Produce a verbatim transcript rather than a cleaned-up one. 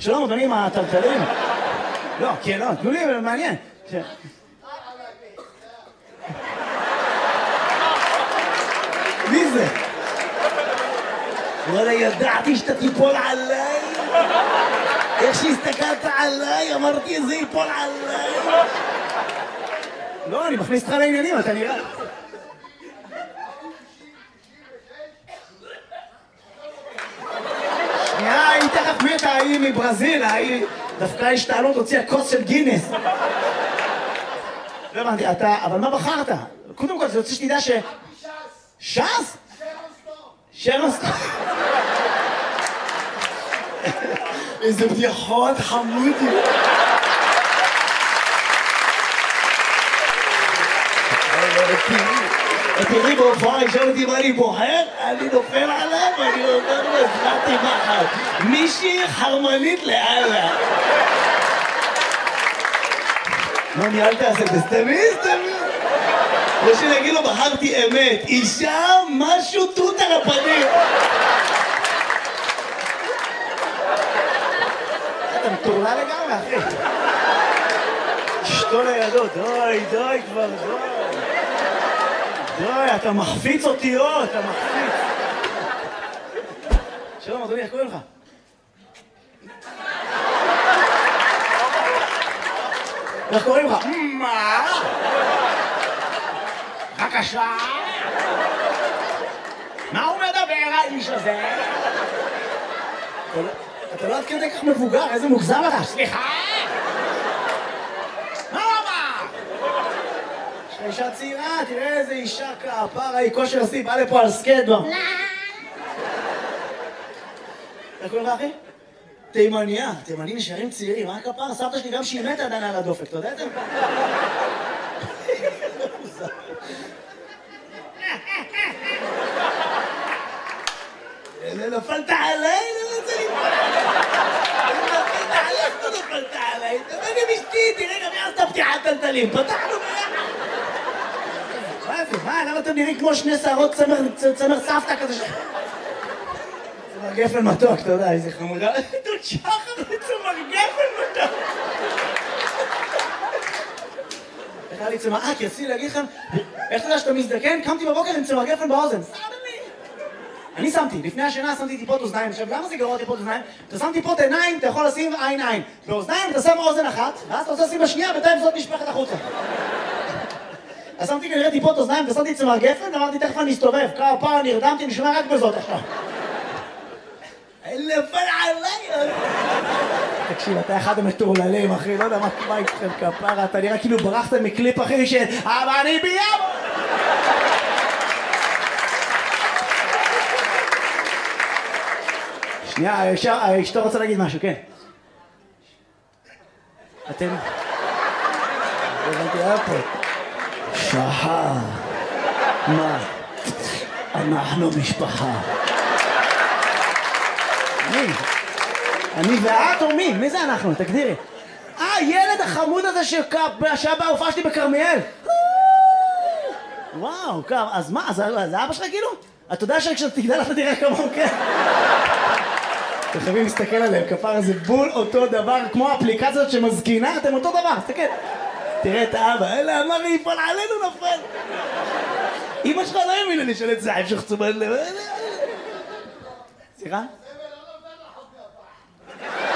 שלום, אדוני, עם הטלטלים. לא, כן, לא, תנו לי, מעניין. מי זה? וואלה, ידעתי שאתה תיפול עליי. איך שהסתכלת עליי, אמרתי, זה ייפול עליי. לא, אני מכניס אותך לעניינים, אתה נראה. שנייה, היא תכף מתה, היא מברזיל, היא דווקא השתעלות הוציאה כוס של גינס. לא הבנתי, אתה, אבל מה בחרת? קודם כל, זה רוצה שתדע ש... ש"ס? שרון סטון. איזה בדיחות חמודי. תראי בהופעה, ישאל אותי מה אני בוחר, אני נופל עליו ואני אומר לו, הזלתי מחר. מישהי חרמנית לאללה. מה ניהלת עשה? תסתמי, תסתמי. או שנגיד לו, בחרתי אמת. אישה, משהו תות על הפנים. אתה מטורלה לגמרי, אחי. אשתו לידו, די, די כבר, די. די, אתה מחפיץ אותיות, אתה מחפיץ. שלום, אדוני, איך קוראים לך? איך קוראים לך? מה? בבקשה? מה הוא מדבר, האיש הזה? אתה לא עד כדי כך מבוגר, איזה מוגזם אתה? סליחה? מה רבה? יש לך אישה צעירה, תראה איזה אישה כפרה, היא כושר עשי, בא לפה על סקייטבורד. איך קוראים לך, אחי? תימניה, תימנים נשארים צעירים, מה הכפרה? סבתא שלי גם שהיא מתה עדיין על הדופק, אתה יודע את זה? נפלת עליי, לא רוצה ליפול עליי. נפלת עליי, לא נפלת עליי. תביא לי אשתי, תראה גם יעשת פתיחת טלטלים. פתחנו ביחד. מה זה? מה? למה אתם נראים כמו שני שערות צמר סבתא כזה ש... צמר גפן מתוק, אתה יודע, איזה חמודה. דוד שחר לצמר גפן מתוק. איך היה לי צמר... אה, כי רציתי להגיד לכם, איך אתה יודע שאתה מזדקן? קמתי בבוקר עם צמר גפן באוזן. אני שמתי, לפני השינה שמתי טיפות אוזניים. עכשיו, למה זה גרוע טיפות אוזניים? אתה שם טיפות עיניים, אתה יכול לשים עין עין. באוזניים אתה שם אוזן אחת, ואז אתה רוצה לשים בשנייה, בינתיים זאת נשפכת החוצה. אז שמתי כנראה טיפות אוזניים, ושמתי צמר גפן, ואמרתי, תכף אני אסתובב. כמה פעם נרדמתי, אני שומע רק בזאת עכשיו. נפל עליי! תקשיב, אתה אחד המטורללים, אחי, לא יודע מה קורה איתכם כפרה, אתה נראה כאילו ברחת מקליפ אחי של אבל אני ביום! שנייה, אשתו רוצה להגיד משהו, כן. אתם... הבנתי, היה פה. שחר. מה? אנחנו משפחה. מי? אני ואת או מי? מי זה אנחנו? תגדירי. אה, ילד החמוד הזה שהיה בהופעה שלי בכרמיאל. וואו, אז מה? זה אבא שלך כאילו? אתה יודע שכשאתה תגדל אתה תראה כמוהו, כן? אתם חייבים להסתכל עליהם, כפרה זה בול אותו דבר, כמו האפליקציות שמזקינה, אתם אותו דבר, תסתכל. תראה את האבא, אלה אמר לי, יפול עלינו נפל. אמא שלך לא האמינה לי של את זה, אפשר חצומן לב. סליחה?